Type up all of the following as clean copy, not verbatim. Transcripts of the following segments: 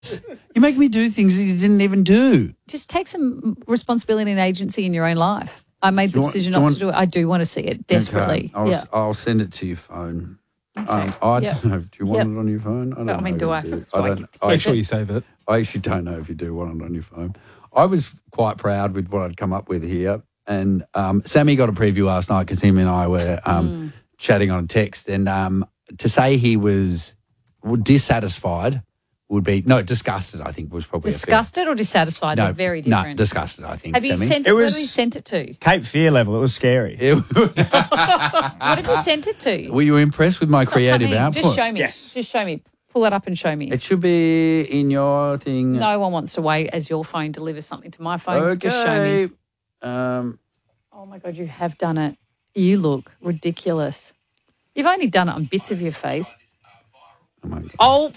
You make me do things that you didn't even do. Just take some responsibility and agency in your own life. I made the decision not to do it. I do want to see it desperately. Okay. I'll send it to your phone. Okay. I don't know. Do you want it on your phone? I don't know. Make sure you save it. I actually don't know if you do want it on your phone. I was quite proud with what I'd come up with here. And Sammy got a preview last night because him and I were chatting on text. And to say he was dissatisfied would be, disgusted, I think was probably disgusted or dissatisfied? They're very different. No, disgusted, I think. Have you sent it? Where have you sent it to? Cape Fear level. It was scary. What have you sent it to? Were you impressed with my creative output? Just show me. Yes. Just show me. Pull it up and show me. It should be in your thing. No one wants to wait as your phone delivers something to my phone. Okay. Just show me. Oh, my God, you have done it. You look ridiculous. You've only done it on bits of your face. Oh.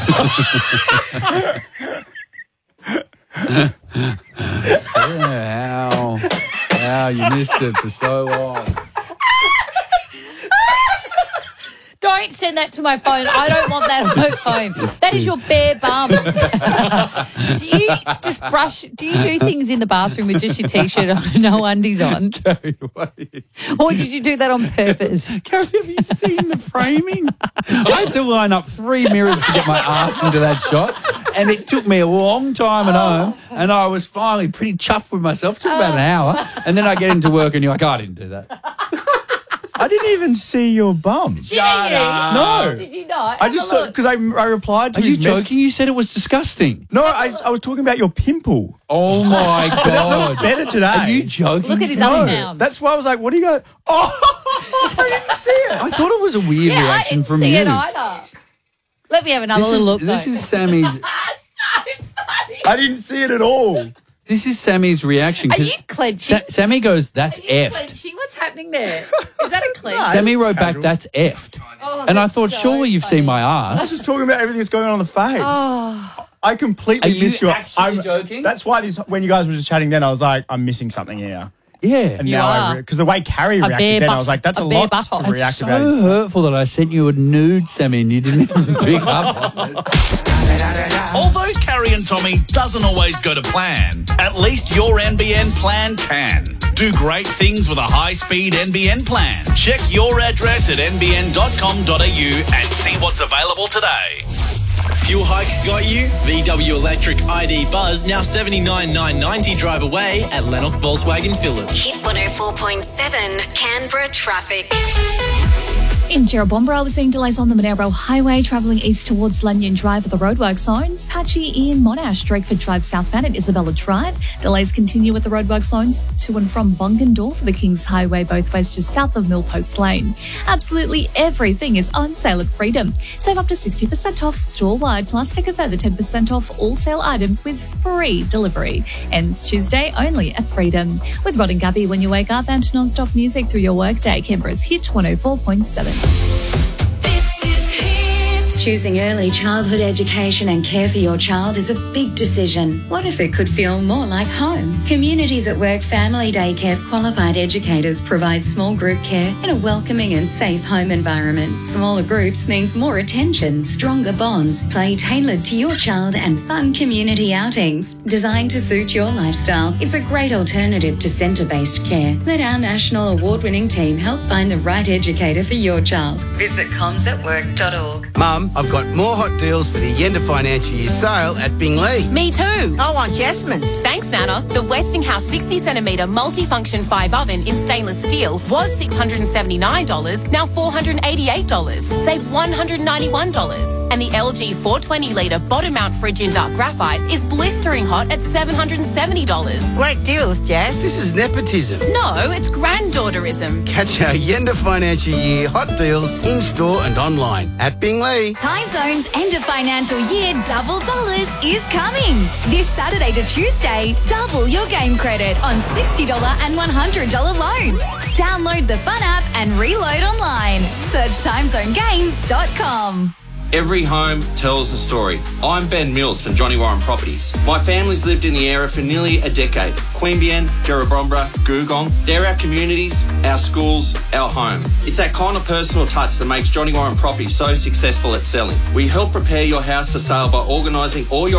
How you missed it for so long. Don't send that to my phone. I don't want that on my phone. That is your bare bum. Do you just brush? Do you do things in the bathroom with just your T-shirt on and no undies on? Or did you do that on purpose? Carrie, have you seen the framing? I had to line up 3 mirrors to get my ass into that shot. And it took me a long time at home. And I was finally pretty chuffed with myself. It took about an hour. And then I get into work and you're like, I didn't do that. I didn't even see your bum. No. Did you not? I just saw, because I replied to Are his you joking? You said it was disgusting. No, I was talking about your pimple. Oh, my God. That looks better today. Are you joking? Look at his other mounds. That's why I was like, what do you go? Oh, I didn't see it. I thought it was a weird reaction from you. I didn't see it either. Let me have another little look, This though. is Sammy's... So funny. I didn't see it at all. This is Sammy's reaction. Are you clenching? Sammy goes, that's Are you effed. clenching? What's happening there? Is that a clench? Sammy wrote back, that's effed. Oh, and I that's thought, so surely you've seen my I was ass. just talking about everything that's going on the face. Oh. I completely Are you missed your... actually joking? That's why when you guys were just chatting then, I was like, I'm missing something here. Yeah. And You now are. because the way Carrie reacted then, I was like, that's a bare lot butthole. to react about. So hurtful that I sent you a nude, Sammy, and you didn't even pick up on it. Although Carrie and Tommy doesn't always go to plan, at least your NBN plan can. Do great things with a high-speed NBN plan. Check your address at nbn.com.au and see what's available today. Fuel hike got you? VW Electric ID Buzz now $79,990 drive away at Lennox Volkswagen Phillip. Hit 104.7 Canberra traffic. In Jerrabomberra, we're seeing delays on the Monaro Highway travelling east towards Lanyon Drive with the roadwork zones. Patchy in Monash, Drakeford Drive southbound at Isabella Drive. Delays continue with the roadwork zones to and from Bungendore for the Kings Highway both ways just south of Millpost Lane. Absolutely everything is on sale at Freedom. Save up to 60% off store-wide, plus take a further 10% off all sale items with free delivery. Ends Tuesday only at Freedom. With Rod and Gabby when you wake up and non-stop music through your workday. Canberra's Hit 104.7. This is Hit. Choosing early childhood education and care for your child is a big decision. What if it could feel more like home? Communities at Work Family Daycare's qualified educators provide small group care in a welcoming and safe home environment. Smaller groups means more attention, stronger bonds, play tailored to your child and fun community outings. Designed to suit your lifestyle, it's a great alternative to centre-based care. Let our national award-winning team help find the right educator for your child. Visit comsatwork.org. Mum, I've got more hot deals for the end of financial year sale at Binglee. Me too. I want Jasmine's. Thanks, Nana. The Westinghouse 60cm multifunction 5 oven in stainless steel was $679, now $488. Save $191. And the LG 420-litre bottom mount fridge in dark graphite is blistering hot at $770. Great deals, Jazz. This is nepotism. No, it's granddaughterism. Catch our end of financial year hot deals in-store and online at Binglee. Time Zone's end of financial year double dollars is coming. This Saturday to Tuesday, double your game credit on $60 and $100 loans. Download the Fun app and reload online. Search timezonegames.com. Every home tells a story. I'm Ben Mills from Johnny Warren Properties. My family's lived in the area for nearly a decade. Queanbeyan, Jerrabomberra, Googong, they're our communities, our schools, our home. It's that kind of personal touch that makes Johnny Warren Properties so successful at selling. We help prepare your house for sale by organising all your